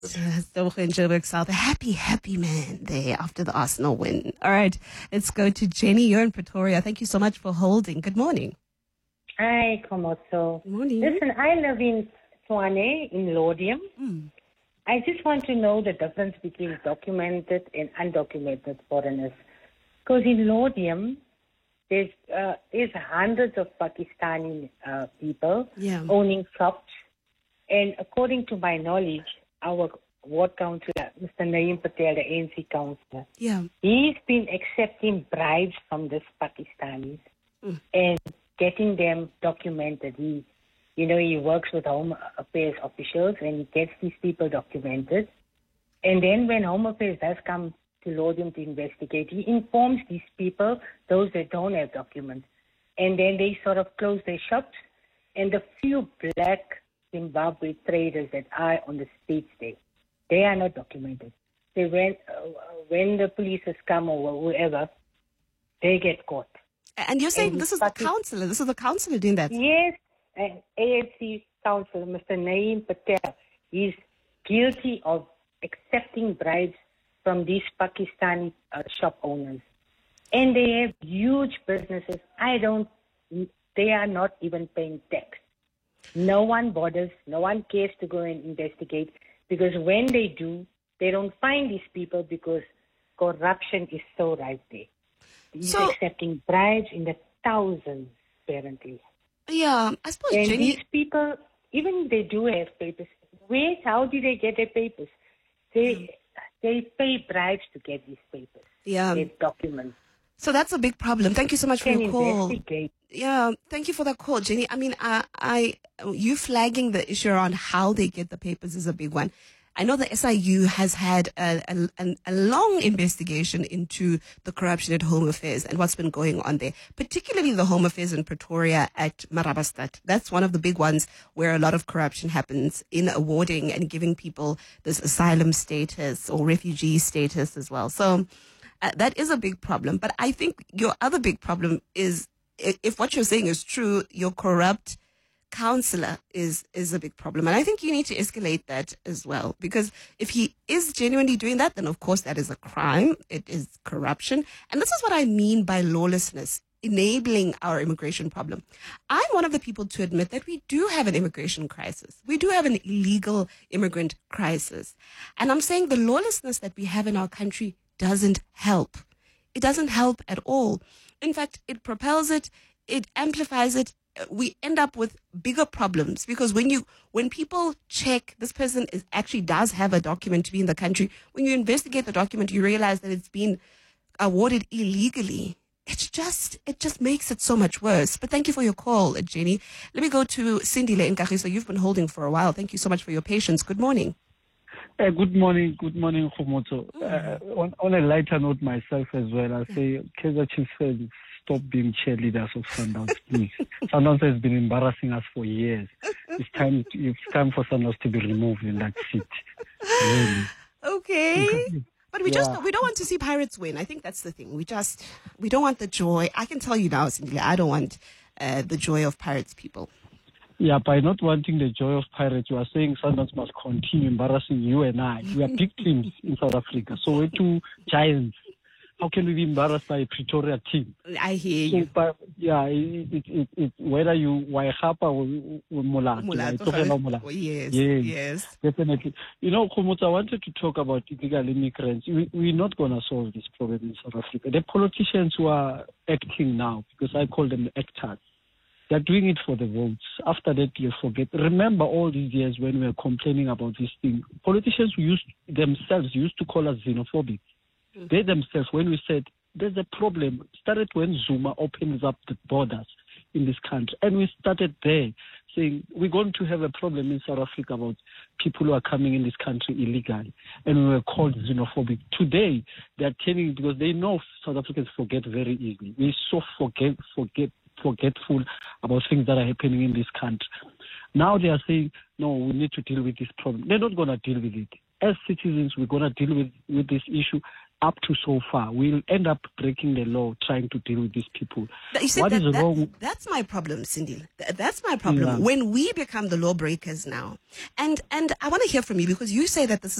Sterwege in Joburg South. A happy, happy man there after the Arsenal win. All right, let's go to Jenny. You're in Pretoria. Thank you so much for holding. Good morning. Hi, Komoso. Good morning. Listen, I live in Tshwane in Laudium. I just want to know the difference between documented and undocumented foreigners. Because in Laudium, there's hundreds of Pakistani people owning shops. And according to my knowledge, our ward councillor, Mr. Naeem Patel, the ANC councillor, he's been accepting bribes from these Pakistanis and getting them documented. He works with Home Affairs officials and he gets these people documented. And then when Home Affairs does come to Laudium to investigate, he informs these people, those that don't have documents. And then they sort of close their shops. And the few black Zimbabwe traders that are on the streets there, they are not documented. When the police has come or whoever, they get caught. And you're saying this is the councillor? This is the councillor doing that? Yes, and ANC councillor, Mr. Naeem Patel, is guilty of accepting bribes from these Pakistani shop owners. And they have huge businesses. They are not even paying tax. No one bothers, no one cares to go and investigate, because when they do, they don't find these people because corruption is so right there. He's accepting bribes in the thousands, apparently. Yeah, I suppose, and Jenny, these people, even if they do have papers, how do they get their papers? They pay bribes to get these papers, their documents. So that's a big problem. Thank you so much for your call. Investigate. Yeah, thank you for that call, Jenny. I mean, you flagging the issue around how they get the papers is a big one. I know the SIU has had a long investigation into the corruption at Home Affairs and what's been going on there, particularly the Home Affairs in Pretoria at Marabastad. That's one of the big ones where a lot of corruption happens in awarding and giving people this asylum status or refugee status as well. So that is a big problem. But I think your other big problem is, if what you're saying is true, your corrupt councillor is a big problem. And I think you need to escalate that as well, because if he is genuinely doing that, then of course that is a crime. It is corruption. And this is what I mean by lawlessness enabling our immigration problem. I'm one of the people to admit that we do have an immigration crisis. We do have an illegal immigrant crisis. And I'm saying the lawlessness that we have in our country doesn't help. It doesn't help at all. In fact, it propels it, it amplifies it. We end up with bigger problems, because when people check this person actually does have a document to be in the country, when you investigate the document, you realize that it's been awarded illegally. It just makes it so much worse. But thank you for your call, Jenny. Let me go to Sindile in Kagiso. You've been holding for a while. Thank you so much for your patience. Good morning. Good morning, Khomoto. On a lighter note myself as well, I say Kaizer Chiefs fans, stop being cheerleaders of Sundowns, please. Sundowns has been embarrassing us for years. It's time for Sundowns to be removed in that seat. Really. Okay. But we don't want to see Pirates win. I think that's the thing. We don't want the joy. I can tell you now, Sindile, I don't want the joy of Pirates people. Yeah, by not wanting the joy of Pirates, you are saying Sundowns must continue embarrassing you and I. We are big teams in South Africa. So we're two giants. How can we be embarrassed by a Pretoria team? I hear you. But yeah, it whether you Waihapa or Mulato. Yes, definitely. Khomoto, I wanted to talk about illegal immigrants. We're not going to solve this problem in South Africa. The politicians who are acting now, because I call them actors, they're doing it for the votes. After that, you forget. Remember all these years when we were complaining about this thing. Politicians used to call us xenophobic. They themselves, when we said there's a problem, started when Zuma opens up the borders in this country. And we started there saying we're going to have a problem in South Africa about people who are coming in this country illegally. And we were called xenophobic. Today, they're telling, because they know South Africans forget very easily. We're so forgetful about things that are happening in this country. Now they are saying, no, we need to deal with this problem. They're not going to deal with it. As citizens, we're going to deal with this issue. up to so far, we'll end up breaking the law trying to deal with these people. You see, What is wrong? That's my problem, Cindy. That's my problem. Yeah. When we become the lawbreakers now, and I want to hear from you, because you say that this